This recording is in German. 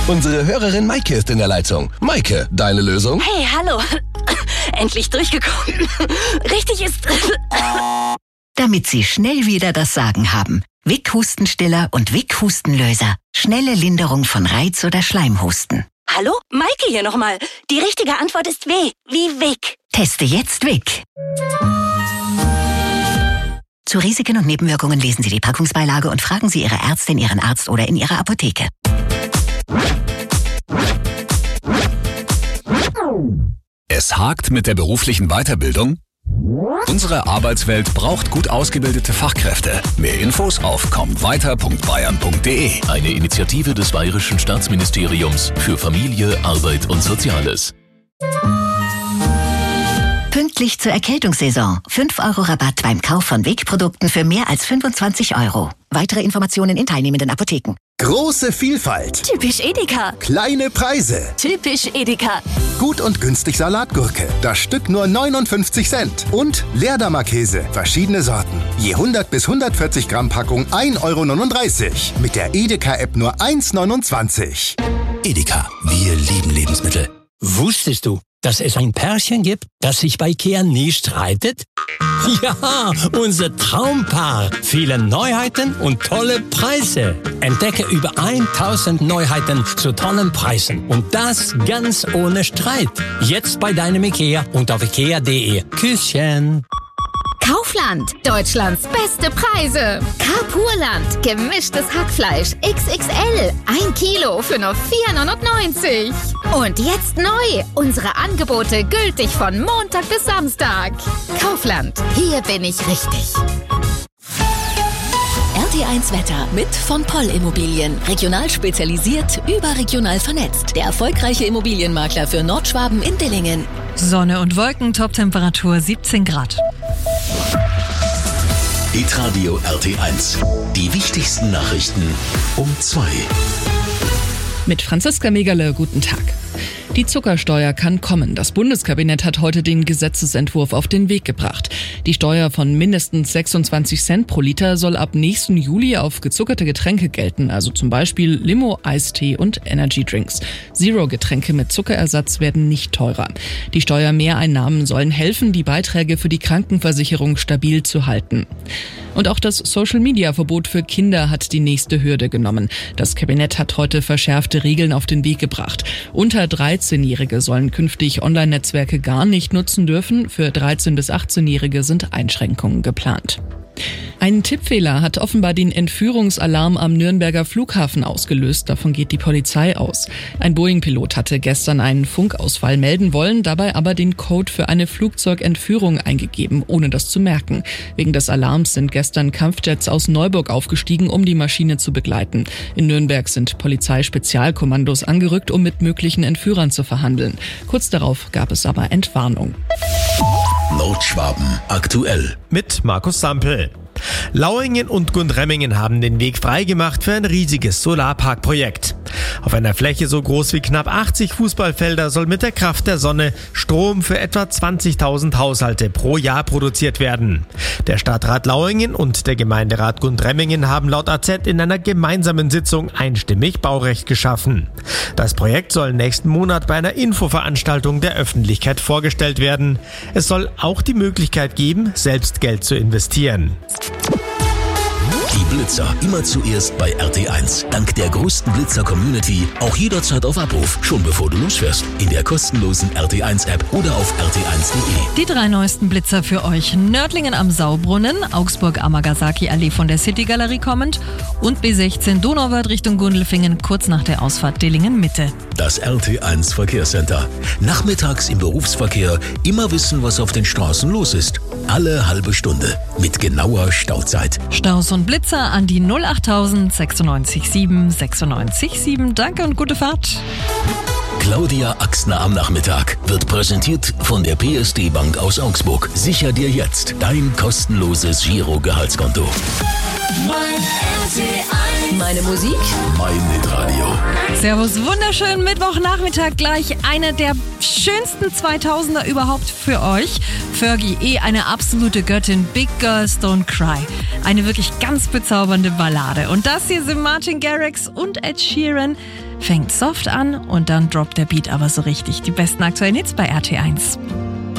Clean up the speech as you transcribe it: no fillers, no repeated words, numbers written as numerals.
Unsere Hörerin Maike ist in der Leitung. Maike, deine Lösung? Hey, hallo. Endlich durchgekommen. Richtig ist... Damit Sie schnell wieder das Sagen haben. Vic Hustenstiller und Vic Hustenlöser. Schnelle Linderung von Reiz- oder Schleimhusten. Hallo? Maike hier nochmal. Die richtige Antwort ist W. Wie Vic. Teste jetzt Vic. Zu Risiken und Nebenwirkungen lesen Sie die Packungsbeilage und fragen Sie Ihre Ärztin, Ihren Arzt oder in Ihrer Apotheke. Es hakt mit der beruflichen Weiterbildung? Unsere Arbeitswelt braucht gut ausgebildete Fachkräfte. Mehr Infos auf kommweiter.bayern.de. Eine Initiative des Bayerischen Staatsministeriums für Familie, Arbeit und Soziales. Pünktlich zur Erkältungssaison. 5 € Rabatt beim Kauf von Vic-Produkten für mehr als 25 €. Weitere Informationen in teilnehmenden Apotheken. Große Vielfalt. Typisch Edeka. Kleine Preise. Typisch Edeka. Gut und günstig Salatgurke. Das Stück nur 59 Cent. Und Leerdammer-Käse. Verschiedene Sorten. Je 100 bis 140 Gramm Packung 1,39 €. Mit der Edeka-App nur 1,29 €. Edeka, wir lieben Lebensmittel. Wusstest du, dass es ein Pärchen gibt, das sich bei Ikea nie streitet? Ja, unser Traumpaar. Viele Neuheiten und tolle Preise. Entdecke über 1000 Neuheiten zu tollen Preisen. Und das ganz ohne Streit. Jetzt bei deinem Ikea und auf ikea.de. Küsschen. Kaufland, Deutschlands beste Preise. Carrefourland, gemischtes Hackfleisch XXL, 1 Kilo für nur 4,99 €. Und jetzt neu, unsere Angebote gültig von Montag bis Samstag. Kaufland, hier bin ich richtig. RT1 Wetter mit von Poll Immobilien. Regional spezialisiert, überregional vernetzt. Der erfolgreiche Immobilienmakler für Nordschwaben in Dillingen. Sonne und Wolken, Toptemperatur 17 Grad. Hitradio RT1. Die wichtigsten Nachrichten um 2. Mit Franziska Megerle, guten Tag. Die Zuckersteuer kann kommen. Das Bundeskabinett hat heute den Gesetzesentwurf auf den Weg gebracht. Die Steuer von mindestens 26 Cent pro Liter soll ab nächsten Juli auf gezuckerte Getränke gelten, also zum Beispiel Limo, Eistee und Energydrinks. Zero-Getränke mit Zuckerersatz werden nicht teurer. Die Steuermehreinnahmen sollen helfen, die Beiträge für die Krankenversicherung stabil zu halten. Und auch das Social-Media-Verbot für Kinder hat die nächste Hürde genommen. Das Kabinett hat heute verschärfte Regeln auf den Weg gebracht. Unter 13-Jährige sollen künftig Online-Netzwerke gar nicht nutzen dürfen. Für 13- bis 18-Jährige sind Einschränkungen geplant. Ein Tippfehler hat offenbar den Entführungsalarm am Nürnberger Flughafen ausgelöst. Davon geht die Polizei aus. Ein Boeing-Pilot hatte gestern einen Funkausfall melden wollen, dabei aber den Code für eine Flugzeugentführung eingegeben, ohne das zu merken. Wegen des Alarms sind gestern Kampfjets aus Neuburg aufgestiegen, um die Maschine zu begleiten. In Nürnberg sind Polizeispezialkommandos angerückt, um mit möglichen Entführern zu verhandeln. Kurz darauf gab es aber Entwarnung. Nordschwaben aktuell. Mit Markus Sampel. Lauingen und Gundremmingen haben den Weg freigemacht für ein riesiges Solarparkprojekt. Auf einer Fläche so groß wie knapp 80 Fußballfelder soll mit der Kraft der Sonne Strom für etwa 20.000 Haushalte pro Jahr produziert werden. Der Stadtrat Lauingen und der Gemeinderat Gundremmingen haben laut AZ in einer gemeinsamen Sitzung einstimmig Baurecht geschaffen. Das Projekt soll nächsten Monat bei einer Infoveranstaltung der Öffentlichkeit vorgestellt werden. Es soll auch die Möglichkeit geben, selbst Geld zu investieren. Die Blitzer immer zuerst bei RT1. Dank der größten Blitzer-Community auch jederzeit auf Abruf, schon bevor du losfährst. In der kostenlosen RT1-App oder auf rt1.de. Die 3 neuesten Blitzer für euch. Nördlingen am Saubrunnen, Augsburg-Amagasaki-Allee von der City-Galerie kommend und B16 Donauwörth Richtung Gundelfingen kurz nach der Ausfahrt Dillingen-Mitte. Das RT1 Verkehrscenter. Nachmittags im Berufsverkehr immer wissen, was auf den Straßen los ist. Alle halbe Stunde mit genauer Stauzeit. Staus und Blitzer an die 08000 96 7 96 7. Danke und gute Fahrt. Claudia Axner am Nachmittag wird präsentiert von der PSD Bank aus Augsburg. Sicher dir jetzt dein kostenloses Giro-Gehaltskonto. Meine Musik, mein Hitradio. Servus, wunderschönen Mittwochnachmittag, gleich eine der schönsten 2000er überhaupt für euch. Fergie, eine absolute Göttin, Big Girls Don't Cry. Eine wirklich ganz bezaubernde Ballade. Und das hier sind Martin Garrix und Ed Sheeran. Fängt soft an und dann droppt der Beat aber so richtig. Die besten aktuellen Hits bei RT1.